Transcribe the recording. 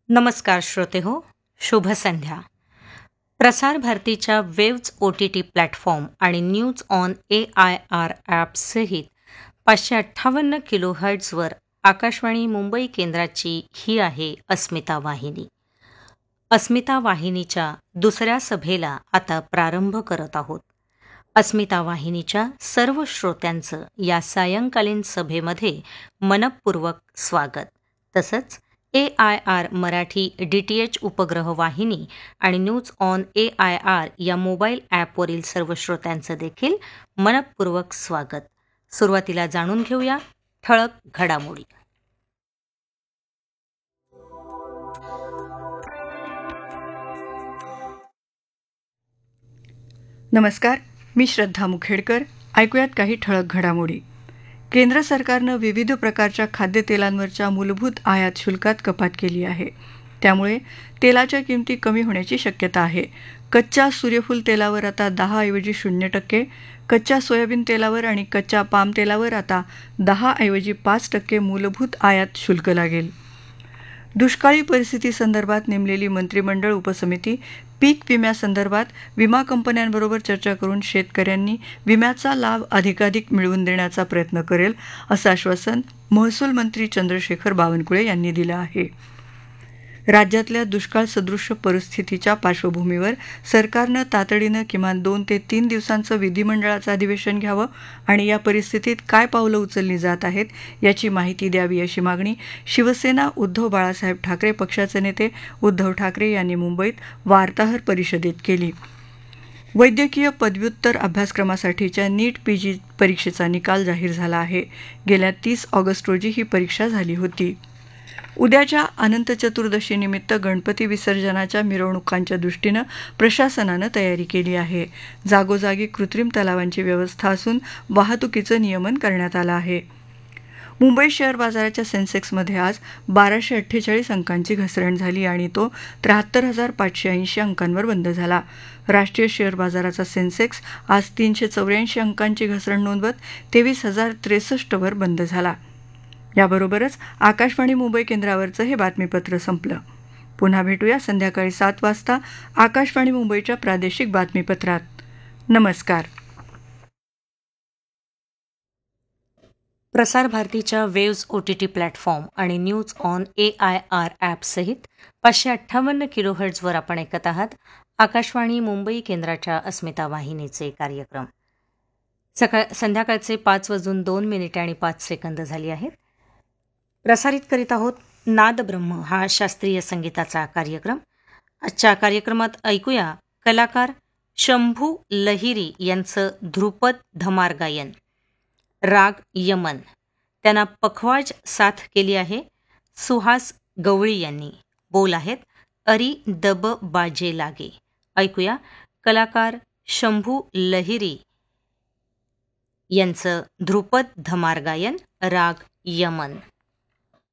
नमस्कार श्रोते हो, शुभ संध्या. प्रसार भारतीच्या वेव्ज OTT प्लॅटफॉर्म आणि news on AIR ॲपसहित 558 किलोहर्ट्झवर Akashvani Mumbai केंद्राची ही आहे अस्मिता वाहिनी. अस्मिता वाहिनीच्या दुसऱ्या सभेला आता प्रारंभ करत आहोत. अस्मिता वाहिनीच्या सर्व श्रोत्यांचं या सायंकालीन सभेमध्ये मनःपूर्वक स्वागत. तसंच AIR मराठी DTH उपग्रह वाहिनी आणि न्यूज ऑन AIR या मोबाईल ॲपवरील सर्व श्रोत्यांचं देखील मनःपूर्वक स्वागत. सुरुवातीला जाणून घेऊया ठळक घडामोडी. नमस्कार, मी श्रद्धा मुखेडकर. ऐकूयात काही ठळक घडामोडी. केंद्र सरकारनं विविध प्रकारच्या खाद्यतेलांवरच्या मूलभूत आयात शुल्कात कपात केली आहे. त्यामुळे तेलाच्या किमती कमी होण्याची शक्यता आहे. कच्च्या सूर्यफूल तेलावर आता 10 ऐवजी 0%, कच्च्या सोयाबीन तेलावर आणि कच्च्या पाम तेलावर आता 10 ऐवजी 5% मूलभूत आयात शुल्क लागेल. दुष्काळी परिस्थितीसंदर्भात नेमलेली मंत्रिमंडळ उपसमिती पीक विम्यासंदर्भात विमा कंपन्यांबरोबर चर्चा करून शेतकऱ्यांनी विम्याचा लाभ अधिकाधिक मिळवून देण्याचा प्रयत्न करेल, असं आश्वासन महसूल मंत्री चंद्रशेखर बावनकुळे यांनी दिलं आहे. राज्यातल्या दुष्काळ सदृश परिस्थितीच्या पार्श्वभूमीवर सरकारनं तातडीनं किमान 2 ते 3 दिवसांचं विधिमंडळाचं अधिवेशन घ्यावं आणि या परिस्थितीत काय पावलं उचलली जात आहेत याची माहिती द्यावी, अशी मागणी शिवसेना उद्धव बाळासाहेब ठाकरे पक्षाचे नेते उद्धव ठाकरे यांनी मुंबईत वार्ताहर परिषदेत केली. वैद्यकीय पदव्युत्तर अभ्यासक्रमासाठीच्या नीट PG परीक्षेचा निकाल जाहीर झाला आहे. गेल्या 30 ऑगस्ट रोजी ही परीक्षा झाली होती. उद्याच्या अनंत चतुर्दशीनिमित्त गणपती विसर्जनाच्या मिरवणुकांच्या दृष्टीनं प्रशासनानं तयारी केली आहे. जागोजागी कृत्रिम तलावांची व्यवस्था असून वाहतुकीचं नियमन करण्यात आलं आहे. मुंबई शेअर बाजाराच्या सेन्सेक्समध्ये आज 1248 अंकांची घसरण झाली आणि तो 73,580 अंकांवर बंद झाला. राष्ट्रीय शेअर बाजाराचा सेन्सेक्स आज 384 अंकांची घसरण नोंदवत 23,063 वर बंद झाला. याबरोबरच आकाशवाणी मुंबई केंद्रावरचं हे बातमीपत्र संपलं. पुन्हा भेटूया संध्याकाळी 7 वाजता आकाशवाणी मुंबईच्या प्रादेशिक बातमीपत्रात. नमस्कार. प्रसार भारतीच्या वेव्ज OTT प्लॅटफॉर्म आणि न्यूज ऑन AIR ॲपसहित 558 किलोहर्ट्झवर आपण ऐकत आहात आकाशवाणी मुंबई केंद्राच्या अस्मिता वाहिनीचे कार्यक्रम. संध्याकाळचे 5:02 आणि 5 सेकंद झाली आहेत. प्रसारित करीत आहोत नादब्रह्म हा शास्त्रीय संगीताचा कार्यक्रम. आजच्या कार्यक्रमात ऐकूया कलाकार शंभू लहिरी यांचं ध्रुपद धमार गायन, राग यमन. त्यांना पखवाज साथ केली आहे सुहास गवळी यांनी. बोल आहेत अरी दब बाजे लागे. ऐकूया कलाकार शंभू लहिरी यांचं ध्रुपद धमार गायन, राग यमन.